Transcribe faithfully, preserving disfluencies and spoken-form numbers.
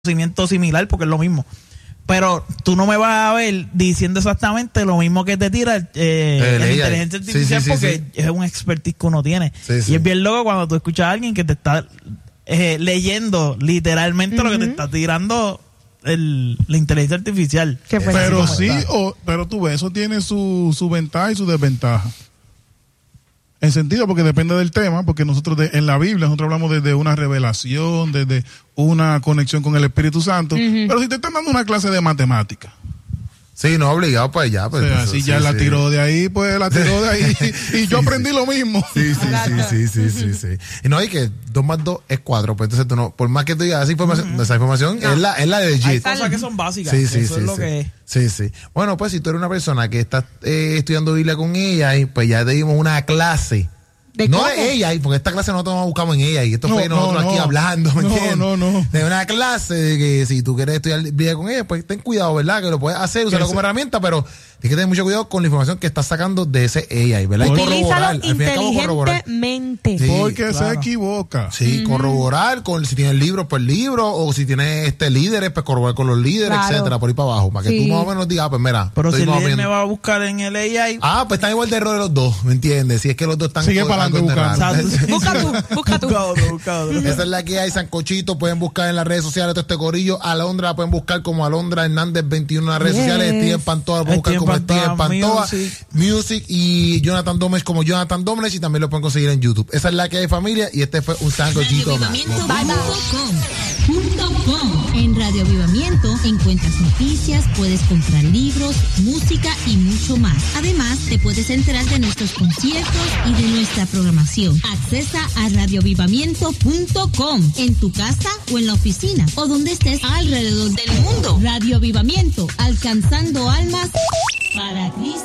conocimiento similar porque es lo mismo. Pero tú no me vas a ver diciendo exactamente lo mismo que te tira eh, la inteligencia artificial, sí, sí, porque sí, sí. es un expertise que uno tiene. Sí, sí. Y es bien loco cuando tú escuchas a alguien que te está eh, leyendo literalmente uh-huh. lo que te está tirando el, la inteligencia artificial. Pero sí, o, pero tú ves, eso tiene su, su ventaja y su desventaja. En sentido, porque depende del tema, porque nosotros de, en la Biblia nosotros hablamos desde una revelación, desde una conexión con el Espíritu Santo, uh-huh. pero si te están dando una clase de matemática. Sí, no obligado para allá. Pues, o sea, si sí, ya sí, la tiró sí. de ahí, pues la tiró de ahí. Y yo sí, aprendí sí. lo mismo. Sí, sí, sí, sí, sí, sí, sí. Y no, hay que dos más dos es cuatro. Pues entonces tú no, por más que tú digas esa información, uh-huh. esa información no. es la, es la de legit. Hay cosas que son básicas. Sí, sí, eso sí, es lo sí. que es. Sí, sí. Bueno, pues si tú eres una persona que está eh, estudiando Biblia con ella, y pues ya te dimos una clase. ¿De no cómo? de ella, porque esta clase nosotros nos buscamos en ella y esto no, fue nosotros no, aquí no. hablando, ¿me no, entiendes? No, no, no. De una clase de que si tú quieres estudiar Biblia con ella, pues ten cuidado, ¿verdad? Que lo puedes hacer, usarlo como herramienta, pero tienes que tener mucho cuidado con la información que estás sacando de ese A I, ¿verdad? Y corroborar. Inteligentemente. Sí, porque claro. se equivoca. Sí, uh-huh. corroborar con si tienes libros, pues libros, o si tienes este líderes, pues corroborar con los líderes, claro. etcétera, por ahí para abajo, para que sí. tú más o menos digas, pues mira. Pero si el líder me va a buscar en el A I. Ah, pues están igual de error de los dos, ¿me entiendes? Si es que los dos están. Sigue para adelante buscando. Busca tú, busca tú. Esa es la que hay, Sancochito. Pueden buscar en las redes sociales todo este corillo. Alondra la pueden buscar como Alondra Hernández veintiuno en las redes yes. sociales. Steven Pantoja la pueden buscar como Steven Pantoja. Music. Music. Y Jonathan Domínguez como Jonathan Domínguez. Y también lo pueden conseguir en YouTube. Esa es la que hay, familia. Y este fue un Sancochito más. En Radio Avivamiento encuentras noticias, puedes comprar libros, música y mucho más. Además, te puedes enterar de nuestros conciertos y de nuestra programación. Accesa a radio avivamiento punto com en tu casa o en la oficina o donde estés alrededor del mundo. Radio Avivamiento, alcanzando almas para Cristo.